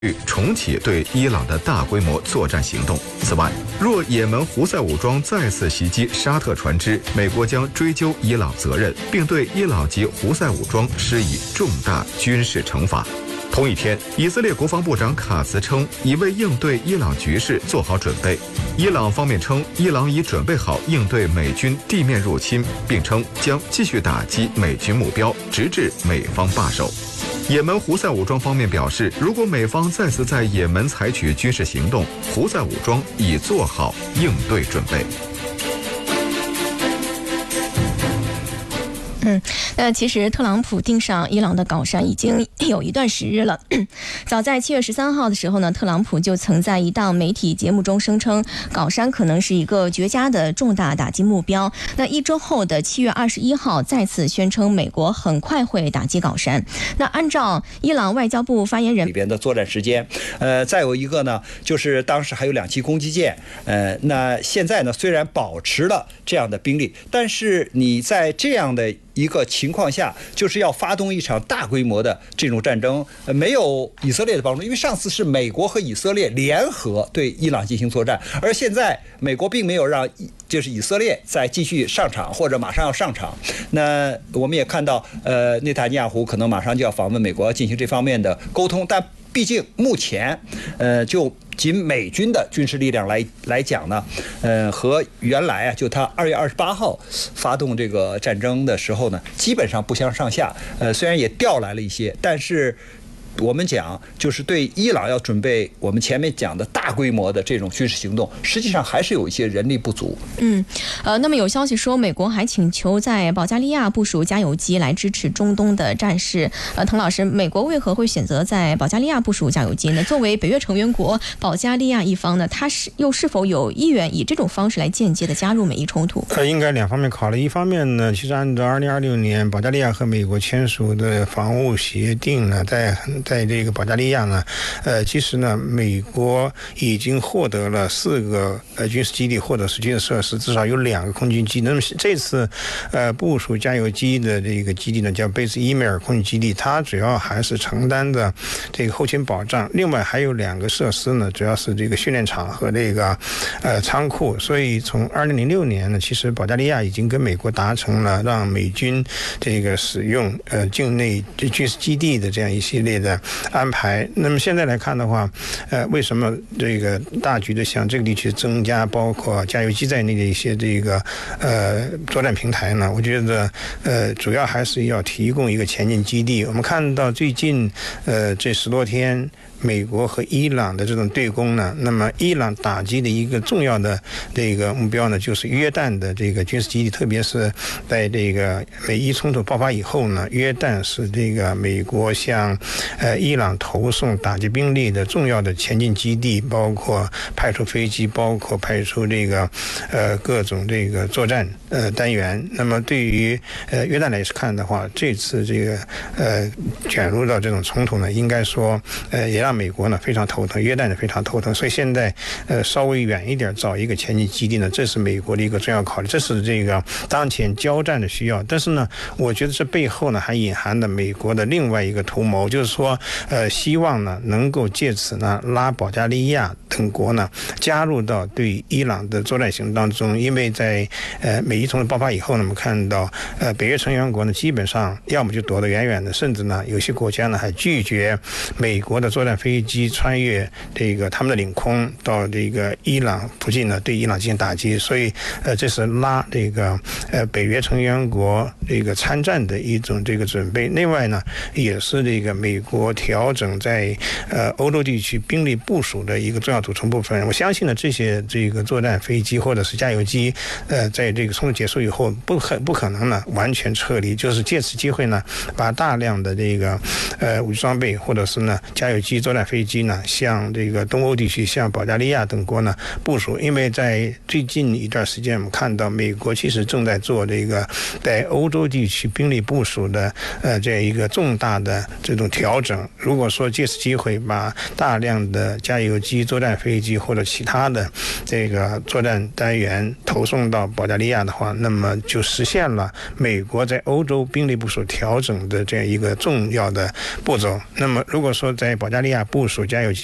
重启对伊朗的大规模作战行动。此外，若也门胡塞武装再次袭击沙特船只，美国将追究伊朗责任，并对伊朗及胡塞武装施以重大军事惩罚。同一天，以色列国防部长卡茨称，已为应对伊朗局势做好准备。伊朗方面称，伊朗已准备好应对美军地面入侵，并称将继续打击美军目标，直至美方罢手。也门胡塞武装方面表示，如果美方再次在也门采取军事行动，胡塞武装已做好应对准备。 那其实特朗普盯上伊朗的搞山已经有一段时日了。早在7月13号的时候呢，特朗普就曾在一档媒体节目中声称，搞山可能是一个绝佳的重大打击目标。那一周后的7月21号，再次宣称美国很快会打击搞山。那按照伊朗外交部发言人里边的作战时间，再有一个呢，就是当时还有2栖攻击舰，那现在呢，虽然保持了这样的兵力，但是你在这样的一个情况下，就是要发动一场大规模的这种战争，没有以色列的帮助，因为上次是美国和以色列联合对伊朗进行作战，而现在美国并没有让就是以色列再继续上场或者马上要上场。那我们也看到，内塔尼亚胡可能马上就要访问美国进行这方面的沟通，但毕竟目前，就仅美军的军事力量来讲呢，和原来啊，就他2月28号发动这个战争的时候呢，基本上不相上下。虽然也调来了一些，但是我们讲就是对伊朗要准备我们前面讲的大规模的这种军事行动，实际上还是有一些人力不足。 那么有消息说，美国还请求在保加利亚部署加油机来支持中东的战事。滕老师，美国为何会选择在保加利亚部署加油机呢？作为北约成员国，保加利亚一方呢，它又是否有意愿以这种方式来间接的加入美伊冲突？ 应该两方面考虑。一方面呢，其实按照2026年保加利亚和美国签署的防务协定呢，在这个保加利亚呢，其实呢，美国已经获得了4个军事基地或者是军事设施，至少有2个空军基地。那么这次部署加油机的这个基地呢，叫贝斯伊梅尔空军基地，它主要还是承担的这个后勤保障。另外还有2个设施呢，主要是这个训练场和这个仓库。所以从2006年呢，其实保加利亚已经跟美国达成了让美军这个使用境内军事基地的这样一系列的安排。那么现在来看的话，为什么这个大局的向这个地区增加包括加油机在内的一些这个作战平台呢？我觉得主要还是要提供一个前进基地。我们看到最近这10多天美国和伊朗的这种对攻呢，那么伊朗打击的一个重要的这个目标呢，就是约旦的这个军事基地，特别是在这个美伊冲突爆发以后呢，约旦是这个美国向伊朗投送打击兵力的重要的前进基地，包括派出飞机，包括派出这个各种这个作战单元。那么对于约旦来看的话，这次这个卷入到这种冲突呢，应该说也让美国呢非常头疼，约旦也非常头疼。所以现在稍微远一点找一个前进基地呢，这是美国的一个重要考虑，这是这个当前交战的需要。但是呢，我觉得这背后呢还隐含了美国的另外一个图谋，就是说希望呢能够借此呢拉保加利亚等国呢加入到对伊朗的作战行动当中。因为在美伊冲突爆发以后呢，我们看到北约成员国呢基本上要么就躲得远远的，甚至呢有些国家呢还拒绝美国的作战飞机穿越这个他们的领空到这个伊朗附近呢，对伊朗进行打击。所以这是拉这个北约成员国这个参战的一种这个准备。另外呢，也是这个美国调整在欧洲地区兵力部署的一个重要组成部分。我相信呢，这些这个作战飞机或者是加油机，在这个冲突结束以后，不可能呢完全撤离，就是借此机会呢，把大量的这个武器装备或者是呢加油机、作战飞机呢，向这个东欧地区、向保加利亚等国呢部署。因为在最近一段时间，我们看到美国其实正在做这个在欧洲地区兵力部署的这样一个重大的这种调整。如果说借此机会把大量的加油机、作战战飞机或者其他的这个作战单元投送到保加利亚的话，那么就实现了美国在欧洲兵力部署调整的这样一个重要的步骤。那么如果说在保加利亚部署加油机